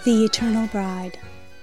The Eternal Bride.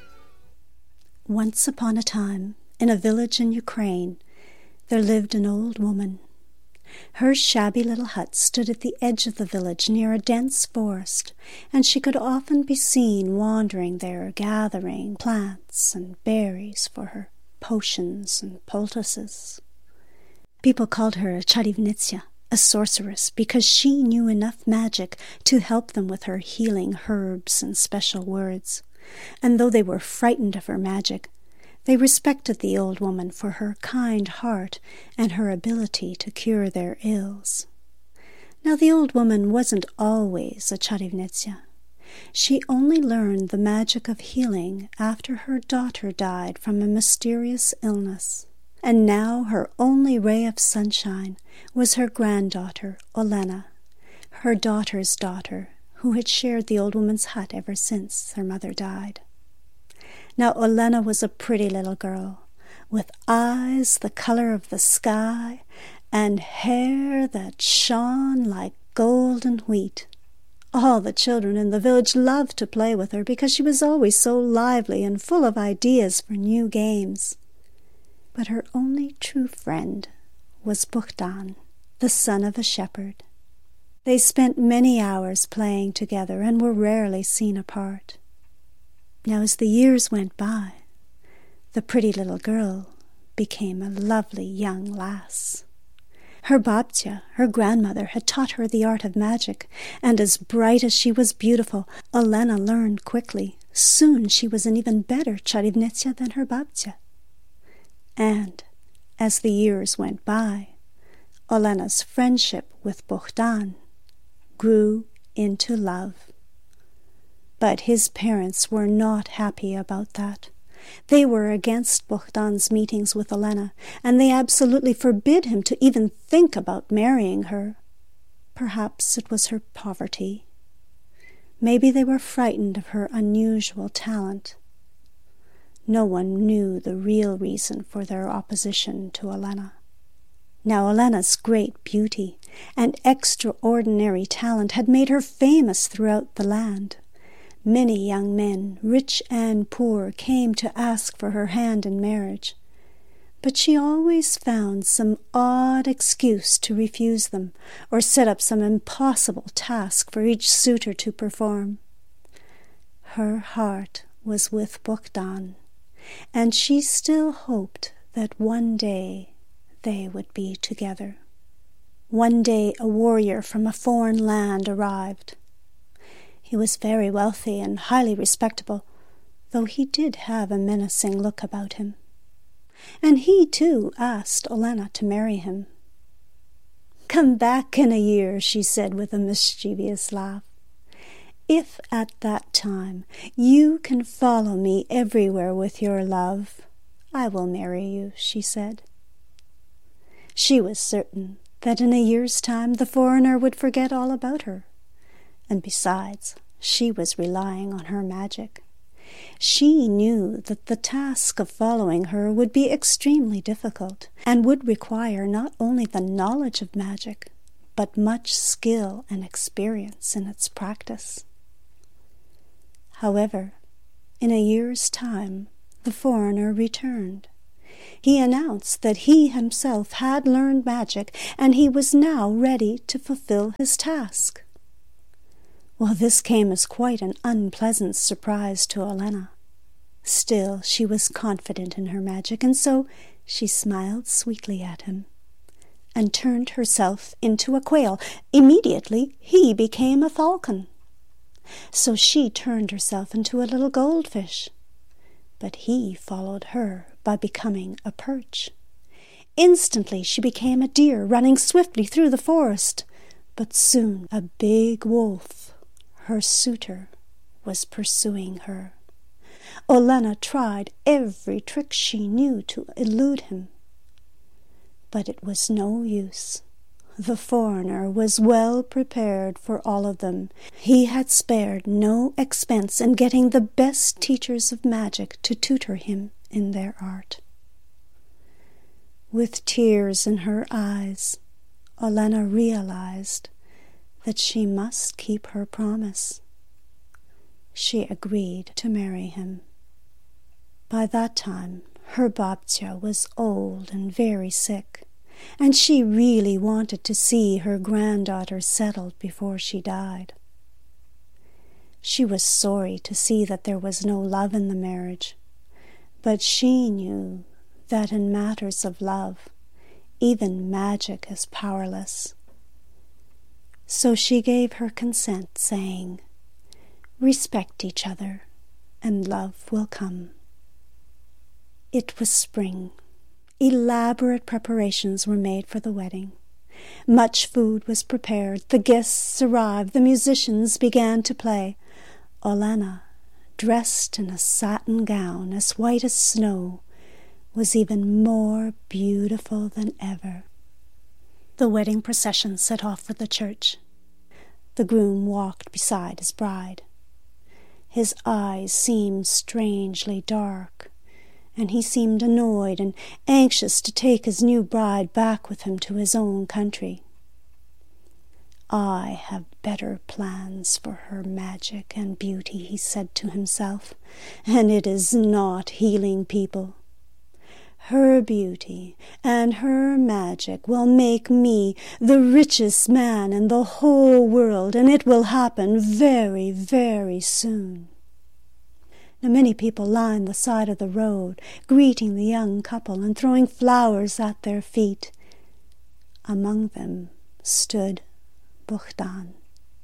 Once upon a time, in a village in Ukraine, there lived an old woman. Her shabby little hut stood at the edge of the village near a dense forest, and she could often be seen wandering there, gathering plants and berries for her potions and poultices. People called her a czarownica, a sorceress, because she knew enough magic to help them with her healing herbs and special words. And though they were frightened of her magic, they respected the old woman for her kind heart and her ability to cure their ills. Now the old woman wasn't always a czarownica. She only learned the magic of healing after her daughter died from a mysterious illness. And now her only ray of sunshine was her granddaughter, Olena, her daughter's daughter, who had shared the old woman's hut ever since her mother died. Now Olena was a pretty little girl, with eyes the color of the sky and hair that shone like golden wheat. All the children in the village loved to play with her because she was always so lively and full of ideas for new games. But her only true friend was Bogdan, the son of a shepherd. They spent many hours playing together and were rarely seen apart. Now as the years went by, the pretty little girl became a lovely young lass. Her babcia, her grandmother, had taught her the art of magic, and as bright as she was beautiful, Olena learned quickly. Soon she was an even better czarownica than her babcia. And, as the years went by, Olena's friendship with Bogdan grew into love. But his parents were not happy about that. They were against Bogdan's meetings with Olena, and they absolutely forbid him to even think about marrying her. Perhaps it was her poverty. Maybe they were frightened of her unusual talent. No one knew the real reason for their opposition to Olena. Now Olena's great beauty and extraordinary talent had made her famous throughout the land. Many young men, rich and poor, came to ask for her hand in marriage, but she always found some odd excuse to refuse them, or set up some impossible task for each suitor to perform. Her heart was with Bogdan, and she still hoped that one day they would be together. One day a warrior from a foreign land arrived. He was very wealthy and highly respectable, though he did have a menacing look about him. And he, too, asked Olena to marry him. "Come back in a year," she said with a mischievous laugh. "If at that time you can follow me everywhere with your love, I will marry you," she said. She was certain that in a year's time the foreigner would forget all about her. And besides, she was relying on her magic. She knew that the task of following her would be extremely difficult, and would require not only the knowledge of magic, but much skill and experience in its practice. However, in a year's time, the foreigner returned. He announced that he himself had learned magic, and he was now ready to fulfill his task. Well, this came as quite an unpleasant surprise to Olena. Still, she was confident in her magic, and so she smiled sweetly at him, and turned herself into a quail. Immediately he became a falcon. So she turned herself into a little goldfish, but he followed her by becoming a perch. Instantly she became a deer, running swiftly through the forest, but soon a big wolf, her suitor, was pursuing her. Olena tried every trick she knew to elude him, but it was no use. The foreigner was well prepared for all of them. He had spared no expense in getting the best teachers of magic to tutor him in their art. With tears in her eyes, Olena realized that she must keep her promise. she agreed to marry him. By that time, her Babcia was old and very sick, and she really wanted to see her granddaughter settled before she died. She was sorry to see that there was no love in the marriage, but she knew that in matters of love, even magic is powerless. So she gave her consent, saying, "Respect each other, and love will come." It was spring. Elaborate preparations were made for the wedding. Much food was prepared, the guests arrived, the musicians began to play. Olenna, dressed in a satin gown as white as snow, was even more beautiful than ever. The wedding procession set off for the church. The groom walked beside his bride. His eyes seemed strangely dark, and he seemed annoyed and anxious to take his new bride back with him to his own country. "I have better plans for her magic and beauty," he said to himself, "and it is not healing people. Her beauty and her magic will make me the richest man in the whole world, and it will happen very, very soon." Now many people lined the side of the road, greeting the young couple and throwing flowers at their feet. Among them stood Buchtan.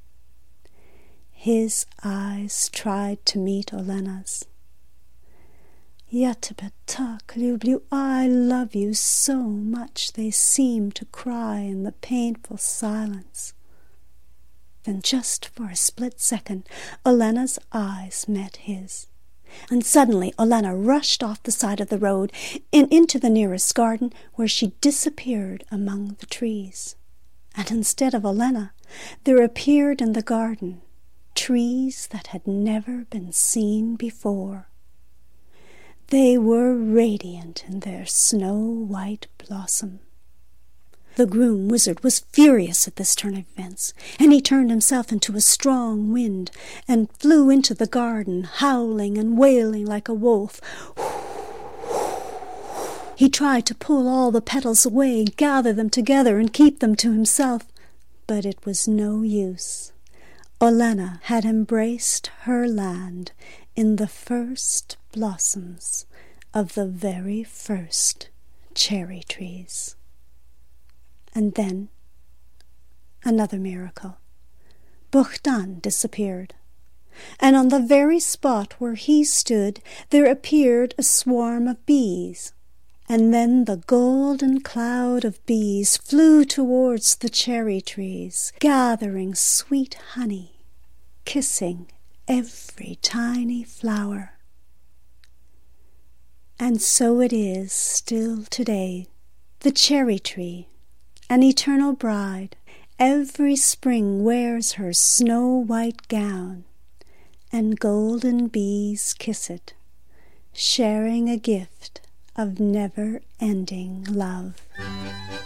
His eyes tried to meet Olenna's. "Я тебя так люблю, I love you so much," they seemed to cry in the painful silence. Then just for a split second, Olenna's eyes met his. And suddenly Olenna rushed off the side of the road and into the nearest garden, where she disappeared among the trees. And instead of Olenna, there appeared in the garden trees that had never been seen before. They were radiant in their snow-white blossom. The groom wizard was furious at this turn of events, and he turned himself into a strong wind and flew into the garden, howling and wailing like a wolf. He tried to pull all the petals away, gather them together, and keep them to himself, but it was no use. Olenna had embraced her land in the first blossoms of the very first cherry trees. And then, another miracle. Buchtan disappeared, and on the very spot where he stood there appeared a swarm of bees. And then the golden cloud of bees flew towards the cherry trees, gathering sweet honey, kissing every tiny flower. And so it is still today. The cherry tree, an eternal bride, every spring wears her snow-white gown, and golden bees kiss it, sharing a gift of never-ending love.